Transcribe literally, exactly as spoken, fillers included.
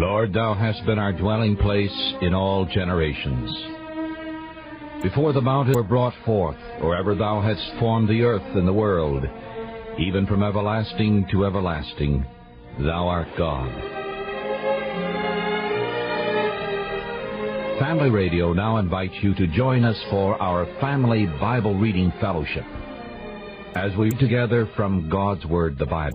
Lord, thou hast been our dwelling place in all generations. Before the mountains were brought forth, or ever thou hadst formed the earth and the world, even from everlasting to everlasting, thou art God. Family Radio now invites you to join us for our Family Bible Reading Fellowship as we read together from God's Word, the Bible.